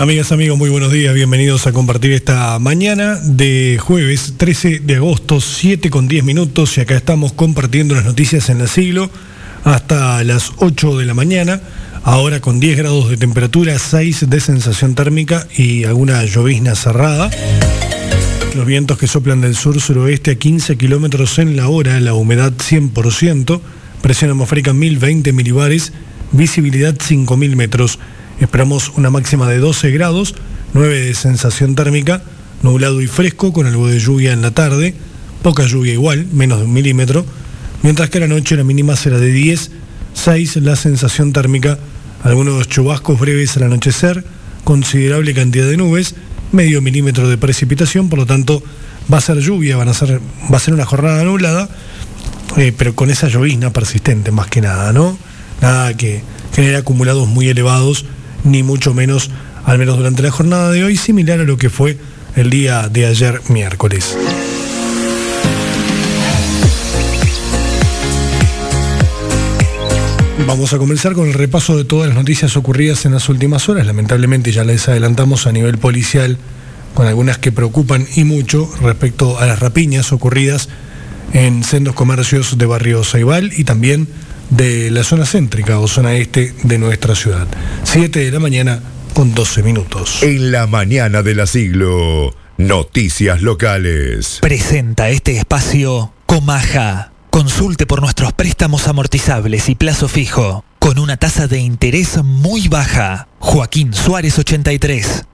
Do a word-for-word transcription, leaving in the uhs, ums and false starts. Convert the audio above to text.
Amigas, amigos, muy buenos días, bienvenidos a compartir esta mañana de jueves trece de agosto, siete con diez minutos, y acá estamos compartiendo las noticias en el siglo hasta las ocho de la mañana, ahora con diez grados de temperatura, seis de sensación térmica y alguna llovizna cerrada. Los vientos que soplan del sur-suroeste a quince kilómetros en la hora, la humedad cien por ciento, presión atmosférica mil veinte milibares, visibilidad cinco mil metros. Esperamos una máxima de doce grados, nueve de sensación térmica, nublado y fresco con algo de lluvia en la tarde, poca lluvia igual, menos de un milímetro, mientras que a la noche la mínima será de diez, seis la sensación térmica, algunos chubascos breves al anochecer, considerable cantidad de nubes, medio milímetro de precipitación, por lo tanto va a ser lluvia, van a ser, va a ser una jornada nublada, eh, pero con esa llovizna persistente más que nada, ¿no? Nada que genere acumulados muy elevados, ni mucho menos, al menos durante la jornada de hoy, similar a lo que fue el día de ayer miércoles. Vamos a comenzar con el repaso de todas las noticias ocurridas en las últimas horas. Lamentablemente ya les adelantamos a nivel policial, con algunas que preocupan y mucho respecto a las rapiñas ocurridas en sendos comercios de barrio Ceibal y también de la zona céntrica o zona este de nuestra ciudad. siete de la mañana con doce minutos. En la mañana de la siglo, noticias locales. Presenta este espacio Comaja. Consulte por nuestros préstamos amortizables y plazo fijo, con una tasa de interés muy baja. Joaquín Suárez ochenta y tres.